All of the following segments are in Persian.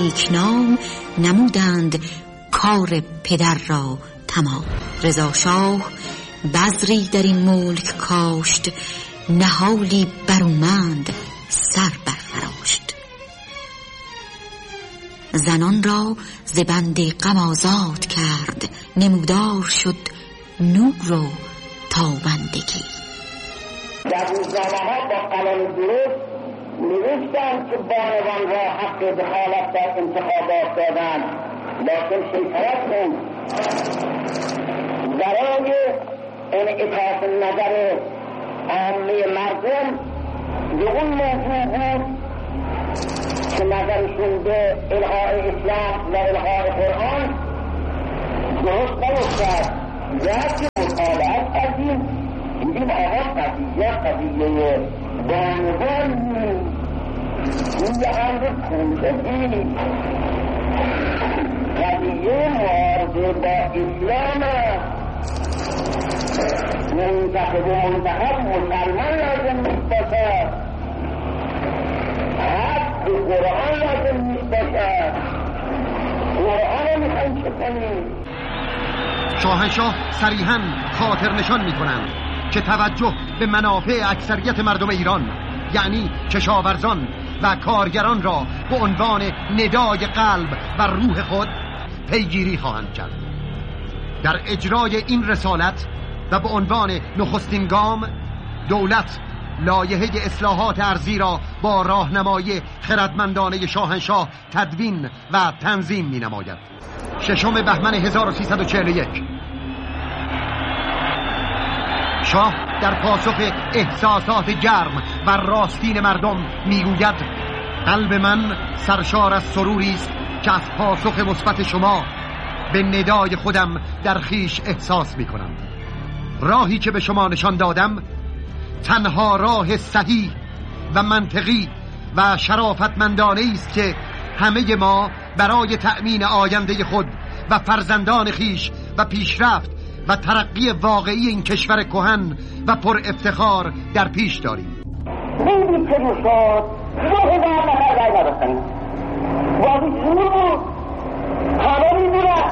نیکنام نمودند کار پدر را تمام. رضا شاه بذری در این ملک کاشت، نهالی برومند سر برفراشت. زنان را ز بند غم آزاد کرد، نمودار شد نور و تابندگی. در روزنامه‌ها با قلم درست نوشتند که بانوان را حق دخالت در انتخابات دادند، لیکن شیطنت بود. برای انعکاس نظر عامه مردم به اون موضوع بود که نظرشون به الغای اسلام و الغای قرآن درست نیفتد. وقتی مطالعات کردیم دیدیم آقا قضیه بانوان روی امر کندگی قضیه معارضه با اسلام منتخب مسلمان لازم نیست باشد، حق به قرآن لازم نیست باشد. قرآن رو میخوایم چه کنیم؟ شاهنشاه صریحاً خاطر نشان میکنند که توجه به منافع اکثریت مردم ایران، یعنی کشاورزان و کارگران را به عنوان ندای قلب و روح خود پیگیری خواهند کرد. در اجرای این رسالت و به عنوان نخستین گام، دولت لایحه اصلاحات ارضی را با راهنمایی خردمندانه شاهنشاه تدوین و تنظیم می نماید. 6 بهمن 1341 شاه در پاسخ احساسات گرم و راستین مردم میگوید: قلب من سرشار از سروری است که از پاسخ مثبت شما به ندای خودم در خیش احساس میکنم. راهی که به شما نشان دادم تنها راه صحیح و منطقی و شرافتمندانه است که همه ما برای تأمین آینده خود و فرزندان خیش و پیشرفت و ترقی واقعی این کشور کهن و پر افتخار در پیش داریم. دیدید که شد 2000 نفر رای نداشتن، واقعی شروع بود، همه میدونن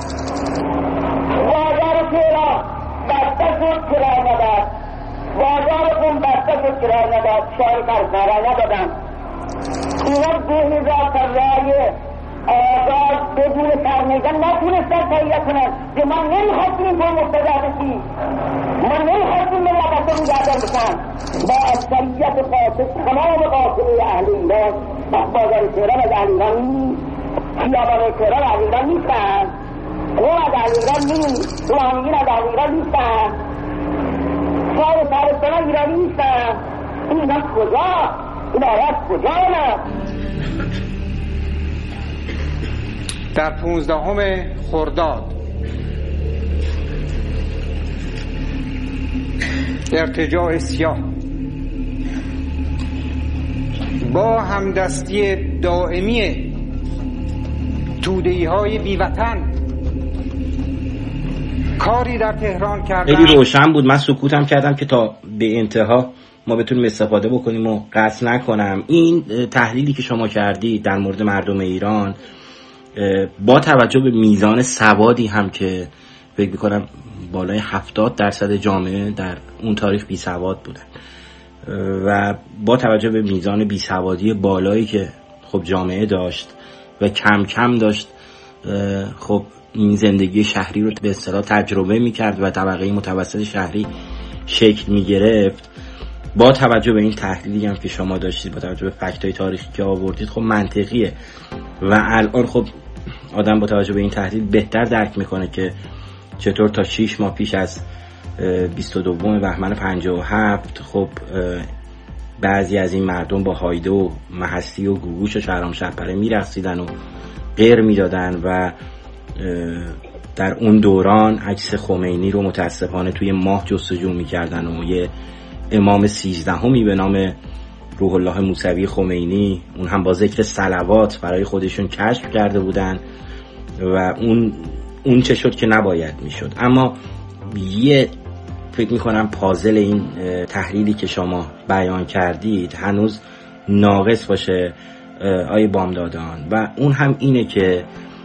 بازار تهران بسته شد که رای نداد، بازار خون بسته شد که رای نداد، شهر فرزن رای ندادن. اینا 2000 تا رای آزاد بدون سرمیدن نتونستن تهیه کنن که ما نمیخواستیم با مقتدا بشیم، ما نمیخواستیم ملت رو گردن بشن. با اکثریت قاطع تمام قاطعه اهل ایران بازار تهران از اهل ایران نیست، خیابان تهران از ایران نیستن، قوم از اهل ایران نیست، روحانیین از اهل ایران نیستن، شهر شهرستان ایرانی نیستن. اینا کجا؟ این آیت کجا نه؟ در 15 خرداد ارتجاع سیاه با همدستی دائمی توده‌ای‌های بیوطن کاری در تهران کردن. خیلی روشن بود. من سکوتم کردم که تا به انتها ما بتونیم استفاده بکنیم و قطع نکنم. این تحلیلی که شما کردید در مورد مردم ایران با توجه به میزان سوادی هم که فکر می‌کنم بالای 70% جامعه در اون تاریخ بی سواد بودن و با توجه به میزان بی سوادی بالایی که خب جامعه داشت و کم کم داشت خب این زندگی شهری رو به اصطلاح تجربه می‌کرد و طبقه متوسط شهری شکل می‌گرفت، با توجه به این تحلیلی هم که شما داشتید، با توجه به فکت‌های تاریخی که آوردید، خب منطقیه و الان خب آدم با توجه به این تحلیل بهتر درک میکنه که چطور تا 6 ماه پیش از 22 بهمن 57 خب بعضی از این مردم با هایده و محسی و گوگوش و شهرام شهپره میرقصیدن و غیر میدادن و در اون دوران عکس خمینی رو متاسفانه توی ماه جستجو میکردن و یه امام 13 به نام روح الله موسوی خمینی، اون هم با ذکر صلوات برای خودشون کشف کرده بودن و اون چه شد که نباید میشد. اما یه فکر میکنم پازل این تحلیلی که شما بیان کردید هنوز ناقص باشه آیه بامدادان، و اون هم اینه که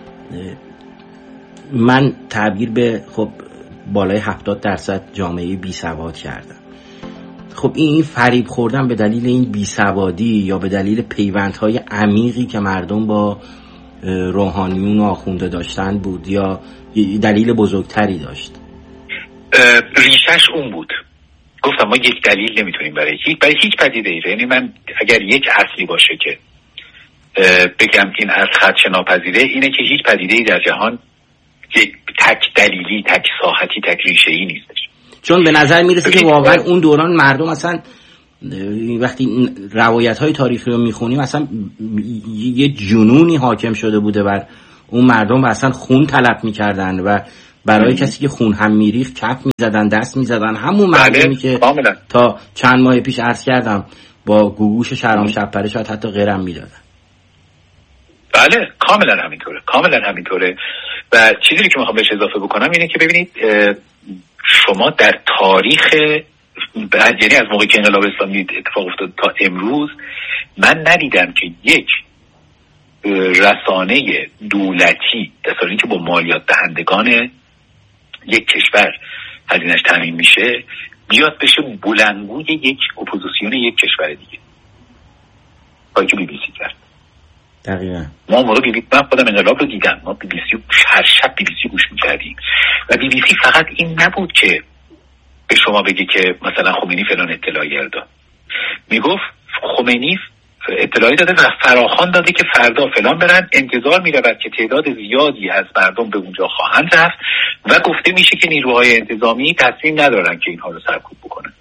من تعبیر به خب بالای 70% جامعه بی سواد کردم. خب این فریب خوردن به دلیل این بی سوادی یا به دلیل پیوندهای عمیقی که مردم با روحانیون و آخونده داشتن بود یا دلیل بزرگتری داشت؟ ریشش اون بود. گفتم ما یک دلیل نمیتونیم برای هیچ پدیده ای. یعنی من اگر یک اصلی باشه که بگم این اصل خدشه ناپذیره، اینه که هیچ پدیده ای در جهان یک تک دلیلی، تک ساحتی، تک ریشه ای نیستش. چون به نظر میرسه که واقعا اون دوران مردم اصلا وقتی روایت های تاریخی رو میخونیم اصلا یه جنونی حاکم شده بوده بر اون مردم و اصلا خون طلب میکردن و برای کسی که خون هم میریخت کف میزدن، دست میزدن. همون مردمی که تا چند ماه پیش عرض کردم با گوگوش شهرام شبپره شاید حتی غیرم میدادن. بله کاملا همینطوره. و چیزی که میخوام بهش اضافه بکنم اینه که ببینید شما در تاریخ، یعنی از موقعی که انقلاب اسلامی اتفاق افتاد تا امروز، من ندیدم که یک رسانه دولتی در حالی که با مالیات دهندگان یک کشور هزینه‌اش تامین میشه بیاد بشه بلندگوی یک اپوزیسیون یک کشور دیگه. کاری که BBC کرد. دقیقاً. ما موقع من خودم انقلاب رو دیدم، ما BBC هر شب BBC گوش می‌کردیم و BBC فقط این نبود که به شما بگی که مثلا خمینی فلان اطلاعیه داد. میگفت خمینی اطلاعی داده و فراخوان داده که فردا فلان برن، انتظار می‌رود که تعداد زیادی از مردم به اونجا خواهند رفت و گفته میشه که نیروهای انتظامی تصمیم ندارن که اینها رو سرکوب بکنن.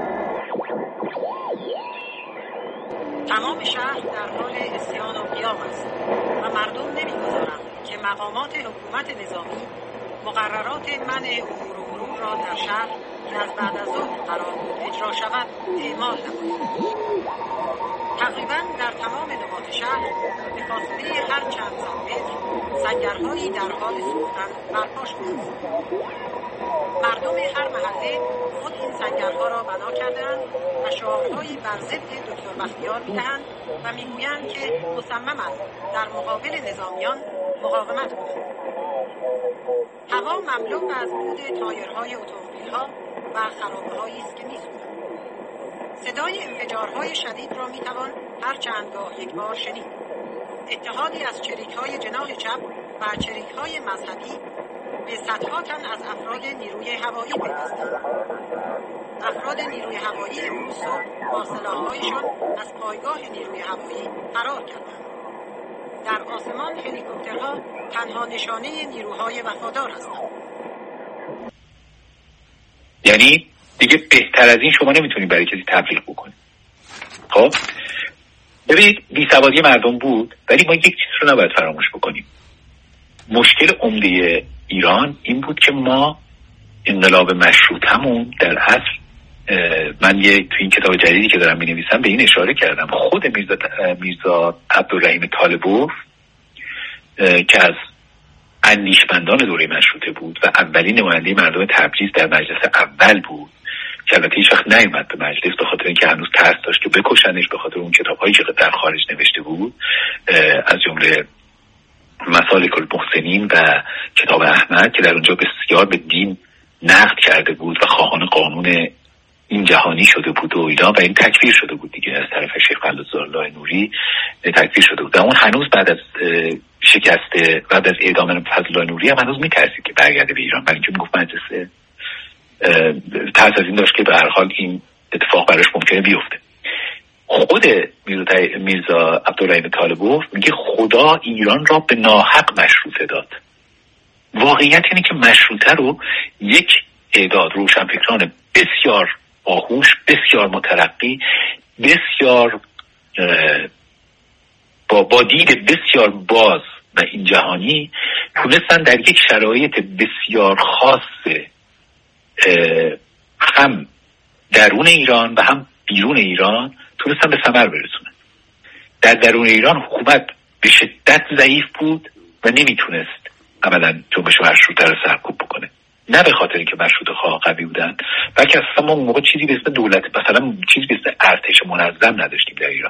تمام شهر در حال عصیان و قیام است و مردم نمی‌گذارند که مقامات حکومت نظامی مقررات منع عبور و مرور را در شهر که از بعد از ظهر قرار بود اجرا شود اعمال نمایند. تقریباً در تمام نقاط شهر به فاصله هر چند صد متر سنگرهایی در حال سوختن برپا شده است. مردم هر محله خود این سنگرها را بنا کرده‌اند و شعارهایی بر ضد دکتر بختیار می‌دهند و می‌گویند که مصمم‌اند در مقابل نظامیان مقاومت کنند. هوا مملو از دود تایرهای اتومبیل‌ها و خرابه‌هایی است که می‌سوزند. صدای انفجارهای شدید را می‌توان هر چندگاه یک بار شنید. اتحادی از چریک‌های جناح چپ و چریک‌های مذهبی به صدها تن از افراد نیروی هوایی پیوستند. افراد نیروی هوایی امروز با سلاح‌هایشان از پایگاه نیروی هوایی فرار کردند. در آسمان هلیکوپترها تنها نشانه نیروهای وفادار هستند. یعنی دیگه بهتر از این شما نمیتونید برای کسی تبلیغ بکنید. خب ببینید بیسوادی مردم بود، ولی ما یک چیز رو نباید فراموش بکنیم. مشکل عمده ایران این بود که ما انقلاب مشروطه‌مون در اصل، من تو این کتاب جدیدی که دارم می‌نویسم به این اشاره کردم، خود میرزا عبدالرحیم طالبوف که از اندیشمندان دوره مشروطه بود و اولین نماینده مردم تبریز در مجلس اول بود که البته هیچ وقت نیامد به مجلس به خاطر اینکه هنوز ترس داشت که بکشنش به خاطر اون کتاب‌هایی که در خارج نوشته بود، از جمله مسالک المحسنین و کتاب احمد که در اونجا بسیار به دین نقد کرده بود و خواهان قانون این جهانی شده بود و اینا، و این تکفیر شده بود دیگه از طرف شیخ فضل‌الله نوری تکفیر شده بود. و اون هنوز بعد از بعد از اعدام فضل‌الله نوری هم هنوز میترسید که برگرده به ایران، برای اینکه میگفت مجلس ترس از این داشت که به هر حال این اتفاق براش ممکنه بیفته. خود میرزا عبدالرحیم طالبوف میگه خدا ایران را به ناحق مشروطه داد. واقعیت اینه که مشروطه رو یک اعداد روشنفکران بسیار باهوش، بسیار مترقی، بسیار با دید بسیار باز و این جهانی تونستن در یک شرایط بسیار خاص هم درون ایران و هم بیرون ایران تونستن به ثمر برسونن. در درون ایران حکومت به شدت ضعیف بود و نمیتونست عملا جنبش مشروطه رو سرکوب بکنه، نه به خاطر اینکه مشروطه خواه قوی بودن، بلکه اصلا ما اون موقع چیزی به اسم دولت، مثلا چیزی به اسم ارتش منظم نداشتیم در ایران.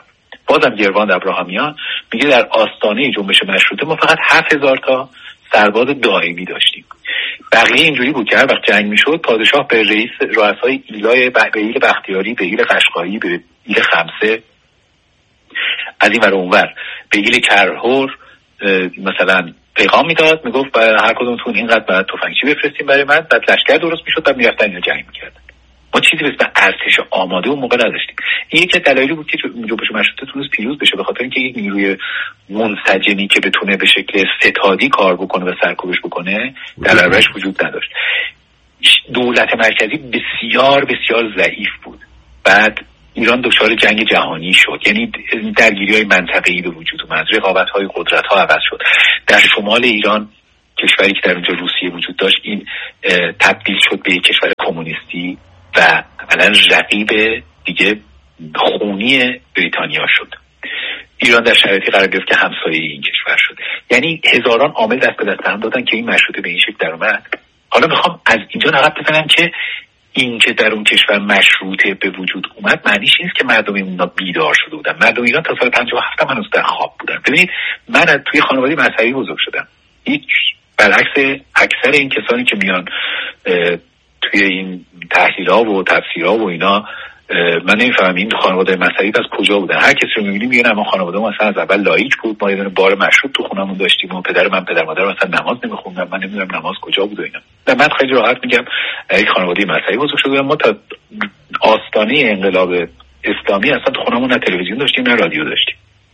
بازم گروان ابراهامیان میگه در آستانه جنبش مشروطه ما فقط 7000 تا سرباز دائمی داشتیم. بقیه اینجوری بود که هر وقت جنگ میشد پادشاه به رؤسای ایلای به ایل بختیاری، به ایل قشقایی، به ایل خمسه، از این ور اونور به ایل کرهور مثلا پیغام میداد، میگفت هر کدومتون اینقدر باید تفنگچی بفرستیم برای من. بعد لشکر درست میشد، بعد میرفتن اینا جنگ میکردن. ما چیزی به اسم ارتش آماده اون موقع نداشتیم. این یکی از دلایلی بود که جنبش مشروطه تونست پیروز بشه، به خاطر اینکه یک نیروی منسجمی که بتونه به شکل ستادی کار بکنه و سرکوبش بکنه در برابرش وجود نداشت. دولت مرکزی بسیار بسیار ضعیف بود. بعد ایران دچار جنگ جهانی شد، یعنی درگیری‌های منطقه‌ای به وجود اومد، رقابت‌های قدرت‌ها عوض شد. در شمال ایران، کشوری که در اونجا روسیه وجود داشت، این تبدیل شد به یک کشور کمونیستی و عملاً رقیب دیگه خونی بریتانیا شد. ایران در شرایطی قرار گرفت که همسایه این کشور شد. یعنی هزاران عامل دست به دست هم دادن که این مشروطه به این شکل در اومد. حالا میخوام از اینجا نقب بزنم که این که در اون کشور مشروطه به وجود اومد معنیش نیست که مردم اینا بیدار شده بودن. مردم ایران تا سال 57 هم هنوز در خواب بودن. ببینید من توی خانواده مذهبی بزرگ شدم. هیچ برعکس اکثر این کسانی که میان توی این تحلیل‌ها و تفسیرها و اینا، من نمیفهمم این خانواده مذهبی از کجا بودن. هر کسی رو می‌بینیم میگه ما خانواده ما مثلا از اول لایک بود، ما یه دونه بار مشروط تو خونمون داشتیم و پدر مادر مثلا نماز نمی‌خوندن، من نمی‌دونم نماز کجا بود و اینا. من خیلی راحت میگم یک خانواده مذهبی بزرگ شدم. ما تا آستانه انقلاب اسلامی اصلا تو خونمون نه تلویزیون داشتیم نه رادیو داشتیم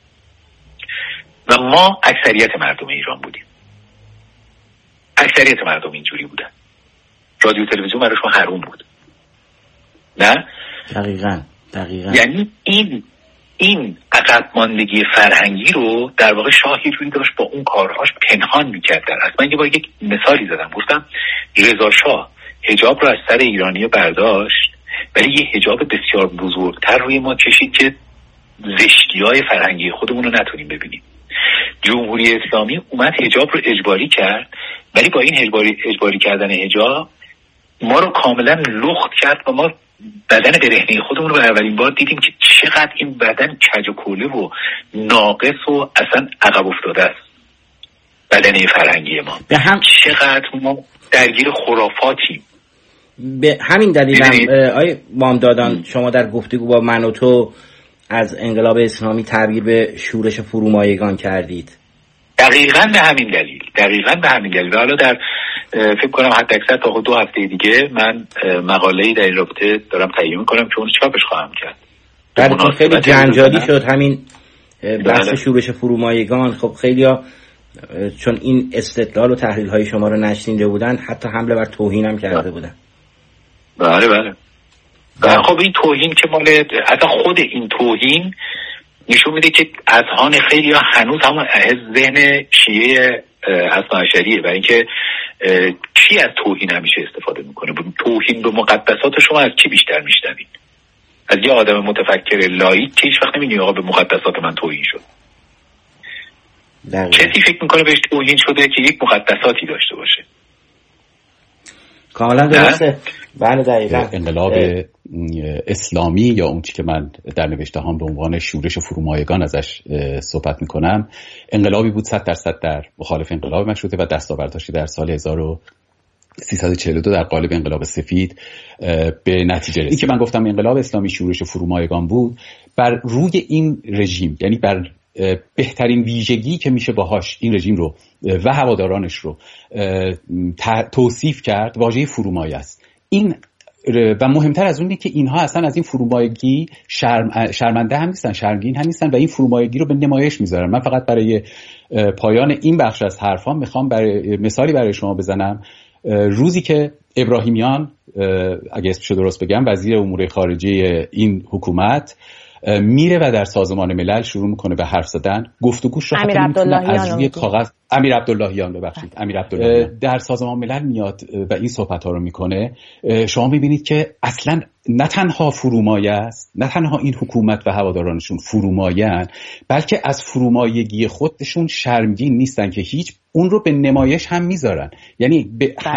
و ما اکثریت مردم ایران بودیم. اکثریت مردم اینجوری بودن. رادیو تلویزیون براشون حروم بود. نه؟ دقیقاً. یعنی این عقب ماندگی فرهنگی رو در واقع شاه یه جوری داشت با اون کارهاش پنهان میکرد. در اصلا من یه بار یک مثالی زدم، گفتم رضا شاه حجاب رو از سر ایرانی برداشت ولی یه حجاب بسیار بزرگتر روی ما کشید که زشتی‌های فرهنگی خودمون رو نتونیم ببینیم. جمهوری اسلامی اومد حجاب رو اجباری کرد ولی با این اجباری کردن حجاب ما رو کاملا لخت کرد و ما بدن برهنه خودمون رو به اولین بار دیدیم که چقدر این بدن کج و کوله و ناقص و اصلا عقب افتاده است. بدنه فرهنگی ما چقدر ما درگیر خرافاتیم. به همین دلیل آقای بامدادان شما در گفتگو با من و تو از انقلاب اسلامی تعبیر به شورش فرومایگان کردید. دقیقاً به همین دلیل. و حالا در فکر کنم حد اکثر تا 2 هفته دیگه من مقاله‌ای در این رابطه دارم تهیه می‌کنم که اون چاپش خواهم کرد. در خیلی جنجالی شد همین بحث شورش فرومایگان. خب خیلی‌ها چون این استدلال و تحلیل‌های شما رو نشنیده بودن حتی حمله بر توهین هم کرده بودن. بله. خب این توهین که مال اصلا خود این توهین نشون میده که اذهان خیلی‌ها هنوز هم ذهن شیعه اثناعشریه، برای اینکه کی از توهین همیشه استفاده میکنه. توهین به مقدسات شما از کی بیشتر میشنوید؟ از یه آدم متفکر لایک که هیچ وقت نمیگه آقا به مقدسات من توهین شد. کسی فکر میکنه بهش توهین شده که یک مقدساتی داشته باشه. کاملا درسته. بله دقیقاً. انقلاب اسلامی یا اون چی که من در نوشته هام به عنوان شورش فرومایگان ازش صحبت میکنم، انقلابی بود 100% در مخالف انقلاب مشروطه و دستاوردهاش در سال 1342 در قالب انقلاب سفید به نتیجه رسید. این که من گفتم انقلاب اسلامی شورش فرومایگان بود، بر روی این رژیم، یعنی بر بهترین ویژگی که میشه باهاش این رژیم رو و هوادارانش رو توصیف کرد واژه فرومایه است. این و مهمتر از اونه که اینها اصلا از این فرومایگی شرمنده هم نیستن، شرمگین هم نیستن و این فرومایگی رو به نمایش میذارن. من فقط برای پایان این بخش از حرفام میخوام مثالی برای شما بزنم. روزی که ابراهیمیان، اگه اسمشو درست بگم، وزیر امور خارجه این حکومت میره و در سازمان ملل شروع میکنه به حرف زدن، گفتگوش رو امیر عبداللهیان در سازمان ملل میاد و این صحبت ها رو میکنه. شما میبینید که اصلا نه تنها فرومایه است، نه تنها این حکومت و هوادارانشون فرومایه‌اند، بلکه از فرومایگی خودشون شرمگین نیستن که هیچ، اون رو به نمایش هم میذارن. یعنی به همه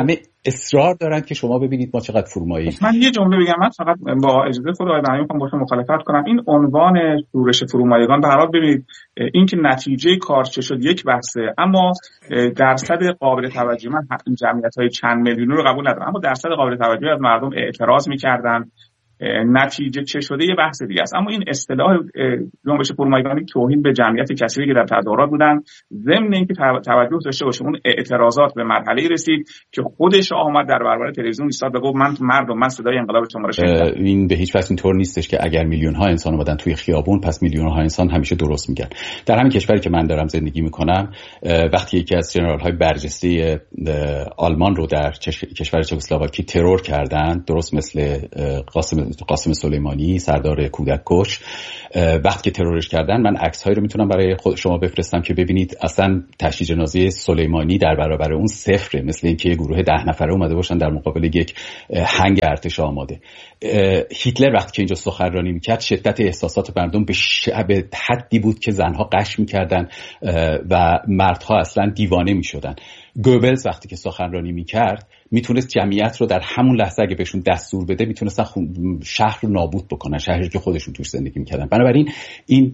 اصرار دارن که شما ببینید ما چقدر فرومایه‌ایم. من یه جمله بگم، من فقط با اجازه خود آقای بهرامی میخوام با شما مخالفت کنم. این عنوان شورش فرومایگان به هر حال ببینید این که نتیجه کار چه شد یک بحثه، اما درصد قابل توجهی، من جمعیت‌های چند میلیونی رو قبول ندارم، اما درصد قابل توجهی از مردم اعتراض می‌کردن. نتیجه چه شده یه بحث دیگه است. اما این اصطلاح جنبش فرومایگانی توهین به جمعیت کثیری که در تظاهرات بودن، ضمن اینکه توجه داشته باشه اون اعتراضات به مرحله رسید که خودش آمد در برابر تلویزیون ایستاد و گفت من صدای انقلاب شما رو شنیدم. این به هیچ وجه اینطور نیستش که اگر میلیون ها انسان اومدن توی خیابون پس میلیون ها انسان همیشه درست میگن. در همین کشوری که من دارم زندگی میکنم، وقتی یکی از ژنرال های برجسته آلمان رو در کشور چکسلواکی ترور کردن، درست مثل قاسم سلیمانی سردار کودک کش، وقتی که ترورش کردن، من عکس‌هایی رو میتونم برای شما بفرستم که ببینید اصلا تشییع جنازه سلیمانی در برابر اون صفره، مثل اینکه یه گروه 10 نفره اومده باشن در مقابل یک هنگ ارتش آماده. هیتلر وقتی که اینجا سخنرانی میکرد، شدت احساسات مردم به حدی بود که زنها قش میکردن و مردها اصلا دیوانه میشدن. گوبلز وقتی که سخنرانی میکرد میتونست جمعیت رو در همون لحظه اگه بهشون دستور بده میتونستن شهر رو نابود بکنن، شهری که خودشون توش زندگی میکردن. بنابراین این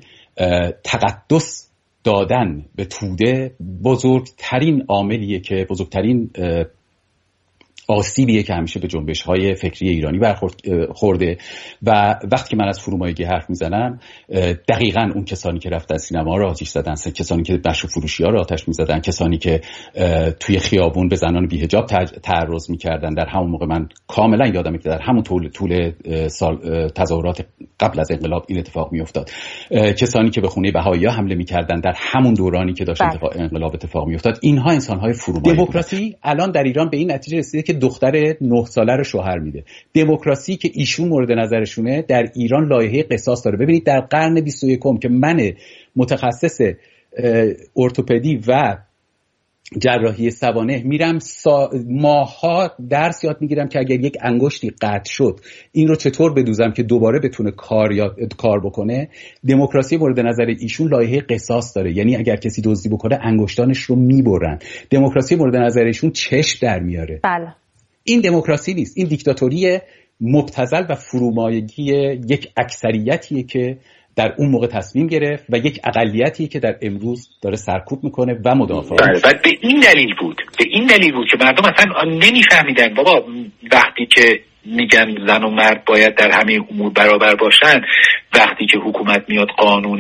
تقدس دادن به توده بزرگترین عاملیه که بزرگترین آسیبیه که همیشه به جنبش‌های فکری ایرانی برخورده. و وقتی که من از فرومایگی حرف میزنم، دقیقاً اون کسانی که رفتن سینما رو آتش زدن، کسانی که مشروب فروشی‌ها رو آتش می‌زدن، کسانی که توی خیابون به زنان بی‌حجاب تعرض می‌کردن، در همون موقع من کاملا یادمه که در همون طول سال تظاهرات قبل از انقلاب این اتفاق می‌افتاد. کسانی که به خونه بهائی‌ها حمله می‌کردن در همون دورانی که داشت انقلاب اتفاق می‌افتاد، اینها انسان‌های فرومایه. دموکراسی الان در ایران به این نتیجه رسیده که دختر 9 ساله رو شوهر میده. دموکراسی که ایشون مورد نظرشونه در ایران لایحه قصاص داره. ببینید در قرن 21 که من متخصص ارتوپدی و جراحی سوانح میرم ماها درس یاد میگیرم که اگر یک انگشتی قطع شد این رو چطور بدوزم که دوباره بتونه کار بکنه. دموکراسی مورد نظر ایشون لایحه قصاص داره، یعنی اگر کسی دزدی بکنه انگشتانش رو میبرن. دموکراسی مورد نظر ایشون چشم در میاره. بله. این دموکراسی نیست، این دیکتاتوری مبتذل و فرومایگی یک اکثریتیه که در اون موقع تصمیم گرفت و یک اقلیتیه که در امروز داره سرکوب میکنه و مدافع. و به این دلیل بود که مردم اصلا نمیفهمیدن بابا وقتی که میگن زن و مرد باید در همه امور برابر باشن، وقتی که حکومت میاد قانون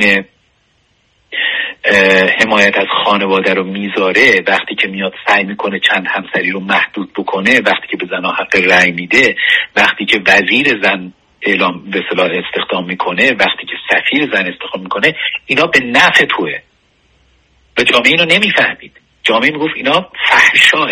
حمایت از خانواده رو میذاره، وقتی که میاد سعی میکنه چند همسری رو محدود بکنه، وقتی که به زنها حق رأی میده، وقتی که وزیر زن اعلام به اصطلاح استخدام میکنه، وقتی که سفیر زن استخدام میکنه، اینا به نفع توه و جامعه اینو نمیفهمید. جامعه میگفت اینا فحشاه.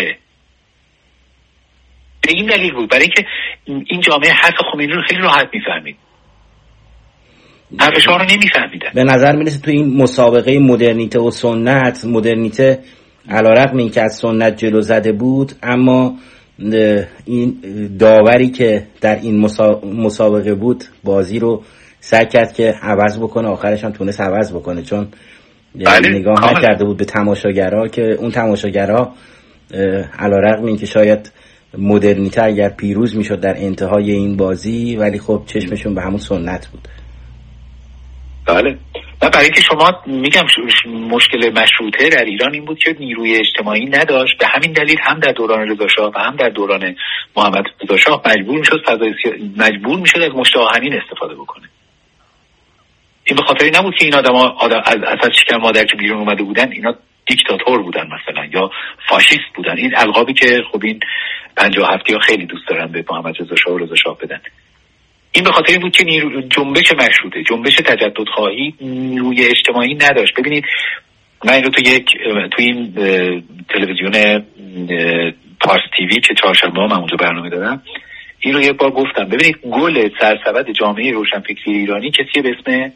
به این دلیل بود، برای اینکه این جامعه حس خمینی رو خیلی راحت میفهمید، حرفشون رو نمیفهمیدن. به نظر میرسه تو این مسابقه مدرنیته و سنت، مدرنیته علیرغم اینکه از سنت جلو زده بود، اما این داوری که در این مسابقه بود بازی رو سعی کرد که عوض بکنه، آخرش هم تونست عوض بکنه، چون نگاه نکرده بود به تماشاگرها که اون تماشاگرها علیرغم اینکه شاید مدرنیته اگر پیروز میشد در انتهای این بازی، ولی خب چشمشون به همون سنت بود. بله. و برای که شما میگم مشکل مشروطه در ایران این بود که نیروی اجتماعی نداشت، به همین دلیل هم در دوران رضا شاه و هم در دوران محمد رضا شاه مجبور میشد از مشت آهنین استفاده بکنه. این به خاطری نبود که این آدم از شکم مادر که بیرون اومده بودن اینا دیکتاتور بودن مثلا یا فاشیست بودن. این القابی که خب این 57 ها خیلی دوست دارن به محمد رضا شاه و رضا شاه بدن. این به خاطر این بود که جنبش مشروطه، جنبش تجددخواهی نیروی اجتماعی نداشت. ببینید من این رو تو این تلویزیون پارس تیوی که چهارشنبه من اونجا برنامه دادم این رو یک بار گفتم. ببینید گل سرسبد جامعه روشنفکری ایرانی کسیه به اسم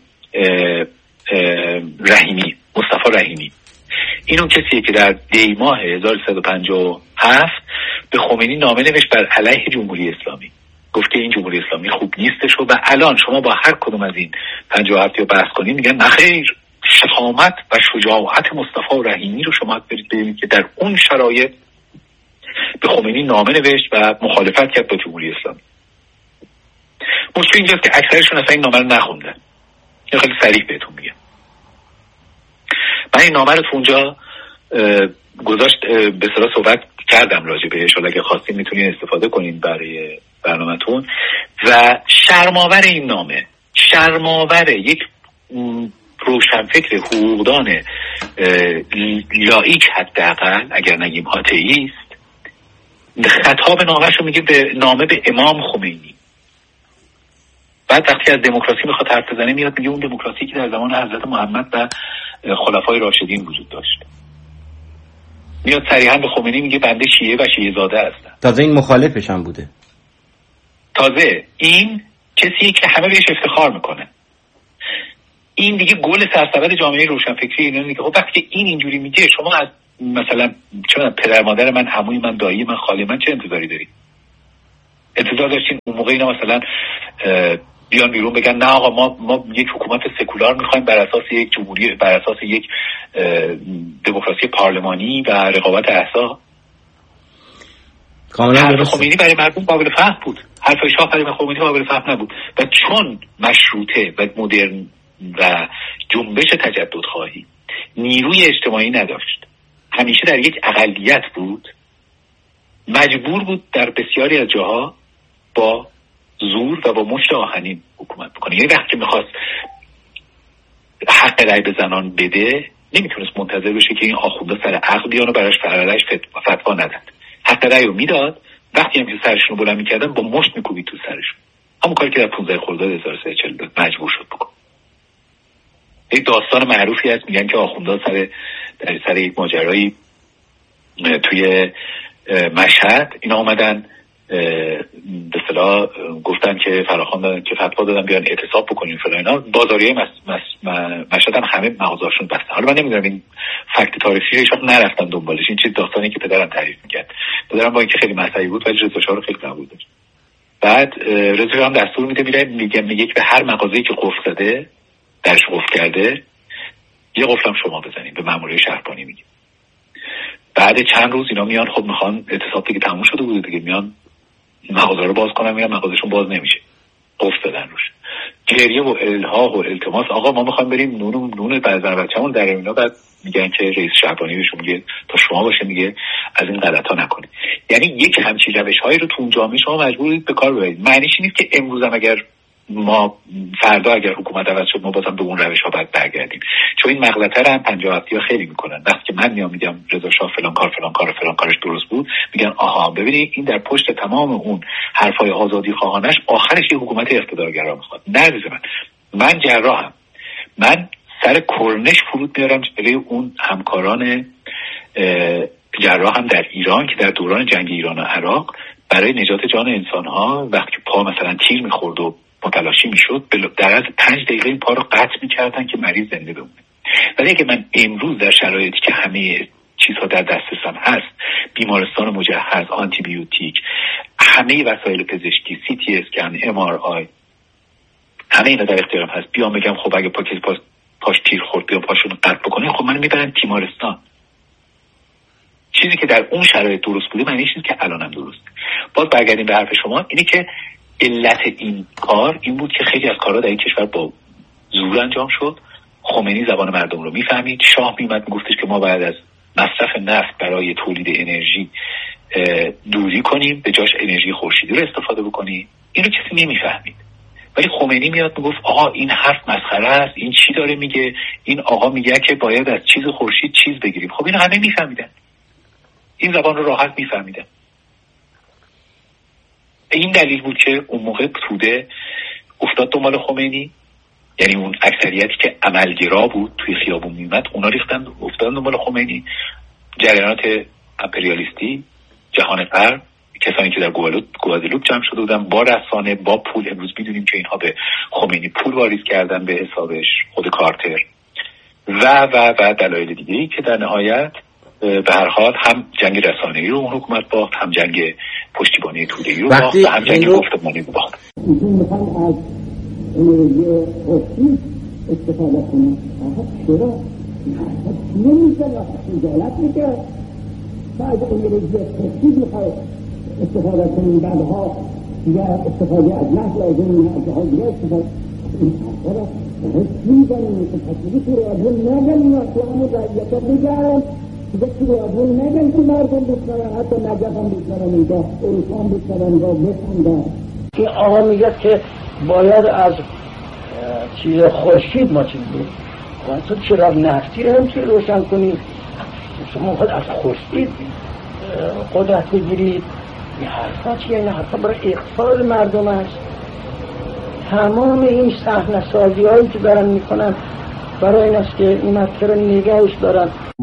رحیمی، مصطفی رحیمی. این اون کسیه که در دی ماه 1357 به خمینی نامه نوشت بر علیه جمهوری اسلامی، گفت که این جمهوری اسلامی خوب نیستش و الان شما با هر کدوم از این 57 یا بحث کنید میگن نخیر، شهامت و شجاعت مصطفی رحیمی رو شما برید ببینید که در اون شرایط به خمینی نامه نوشت و مخالفت کرد با جمهوری اسلامی. مشکل اینجاست که اکثرشون اصلا این نامه رو نخوندن. یا خیلی صریح بهتون میگم، من این نامه رو تو اونجا گذاشت به اصطلاح صحبت کردم راجع بهش، حالا اگه خواستین میتونین استفاده کنین برای برنامه‌تون. و شرم‌آور این نامه، شرم‌آور یک روشنفکر حقوقدان لایک حداقل اگر نگیم آتئیست، خطاب نامه‌شو میگه به نامه به امام خمینی. بعد وقتی از دموکراسی میخواد حرف بزنه میاد میگه اون دموکراسی که در زمان حضرت محمد و خلفای راشدین وجود داشت. میاد صریحا به خمینی میگه بنده شیعه و شیعه زاده هستم. تازه این مخالفش هم بوده. تازه این کسیه که همه بهش افتخار میکنه. این دیگه گل سرسبد جامعه روشنفکری اینا دیگه. خب وقتی این اینجوری میگه، شما از مثلا چون پدر مادر من، عموی من، دایی من، خاله من چه انتظاری دارید؟ انتظار داشتین اون موقع اینا مثلا بیان بیرون بگن نه آقا ما یک حکومت سکولار میخوایم بر اساس یک جمهوری، بر اساس یک دموکراسی پارلمانی و رقابت احزاب؟ حرف خمینی برای مردم قابل فهم بود، حرف شاه برای خمینی قابل فهم نبود. و چون مشروطه و مدرن و جنبش تجدد خواهی نیروی اجتماعی نداشت، همیشه در یک اقلیت بود، مجبور بود در بسیاری از جاها با زور و با مشت آهنین حکومت بکنه. یعنی وقتی میخواست حق رأی به زنان بده، نمیتونست منتظر بشه که این آخونده سر عقل بیان و براش فرارش فتوا ندن. حق رأی رو میداد، وقتی هم که سرشون رو بلند میکردن با مشت میکوبید تو سرشون. همون کاری که در 15 خرداد 1342 مجبور شد بکن. یک داستان معروفی هست، میگن که آخونده سر یک ماجرایی توی مشهد اینا اومدن به اصطلاح گفتن که فراخوان دادن که فتوا دادن بیان اعتصاب بکنین فلان اینا. بازاریای مشهد هم همه مغازه‌هاشون بسته. حالا من نمیدونم این فکت تاریخی رو نرفتم دنبالش، این چیز داستانی که پدرم تعریف می‌کرد. پدرم با اینکه خیلی مذهبی بود ولی رضا شاه رو خیلی قبول داشت. بعد رضا شاه هم دستور میده میگه به هر مغازه‌ای که قفل زده، درش قفل کرده، یه قفلم شما بزنید، به مأموریت شهربانی میگه. بعد چند روز اینا میان، خب میخوان اعتصاب دیگه تموم شده بود دیگه، میان مغازه رو باز کنن، میان مغازهشون باز نمیشه، قفل دادن روش. گریه و الحاح و التماس، آقا ما میخوایم بریم نون بعضا بچه‌مون در اینا. بعد میگن که رئیس شهربانی بهشون میگه تا شما باشه، میگه از این غلطا نکنید. یعنی یک همچین روش‌هایی رو تو اون جامعه شما مجبورید به کار ببرید. معنیش نیست که امروز هم اگر ما فردا اگر حکومت عوض شد ما بازم به اون روش‌ها باید برگردیم، چون این مغلطه رو هم 50 خیلی میکنن. وقتی که من میام میگم رضا شاه فلان کارش درست بود، میگن آها ببینید این در پشت تمام اون حرفای آزادی خواهانش آخرش یه حکومت اقتدارگرا میخواد. نه عزیز من جراحم، من سر کرنش فرود میارم جلوی اون همکاران جراحم در ایران که در دوران جنگ ایران و عراق برای نجات جان انسان‌ها وقتی پا مثلا تیر می‌خورد و متلاشی میشد، در از 5 دقیقه این پا رو قطع می‌کردن که مریض زنده بمونه. ولی اگه من امروز در شرایطی که همه چیزها در دسترسم هست، بیمارستان مجهز، آنتی بیوتیک، همه وسایل پزشکی، سی تی اسکن، ام آر آی، همه اینا در اختیارم هست، بیام بگم خب اگه پاش تیر خورد بیام پاشون رو قطع بکنه، خب من میبرن تیمارستان. چیزی که در اون شرایط درست بوده معنیش نیست که الانم درست. باز برگردیم به حرف شما، اینه که علت این کار این بود که خیلی از کارها در این کشور با زور انجام شد. خمینی زبان مردم رو میفهمید، شاه میومد میگفتش که ما باید از مصرف نفت برای تولید انرژی دوری کنیم، به جاش انرژی خورشیدی رو استفاده بکنیم. اینو کسی نمیفهمید، ولی خمینی میاد میگفت آقا این حرف مسخره است، این چی داره میگه، این آقا میگه که باید از چیز خورشید چیز بگیریم. خب اینو همه میفهمیدن، این زبان رو راحت میفهمیدن. این دلیل بود که اون موقع توده افتاد دنبال خمینی، یعنی اون اکثریتی که عملگرا بود توی خیابون میمد اونا ریختن افتادن دنبال خمینی. جریانات امپریالیستی، جهان غرب، کسانی که در گوادلوپ جمع شده بودن با رسانه، با پول، امروز میدونیم که اینها به خمینی پول واریز کردن به حسابش، خود کارتر و دلایل دیگه‌ای که در نهایت به هر حال هم جنگ رسانه‌ای رو اون حکومت باخت، هم جنگ پشتیبانی توده‌ای رو باخت و هم جنگ گفتمانی رو باخت. ایشون میخوان از انرژی خورشید استفاده کنیم. چرا؟ نمیشه وقت خجالت میکرد. بعد انرژی خورشید میخواد استفاده کنیم، بعدها دیگر استفاده از نفت لازم نیست، بعدها دیگر استفاده این حرفا را میزنیم که تصویری تو رادیو نگن این اصلاحمون رعیتا بگرم دیگه تو رادیو نگن که مردم بشنون، حتی نجف هم بشنون، اینجا اروپا هم بشنون، اینجا بشنون. این آقا میگه که باید از چیز خورشید ما چیز بود، تو چراغ نفتی رو هم چی روشن کنید، شما خود از خورشید قدرت بگیرید. این حرفا چیه؟ این حرفا برای اقفال مردم است. تمام این صحنه سازی هایی که دارن میکنن برای این است که این مسئله رو نگهش دارن.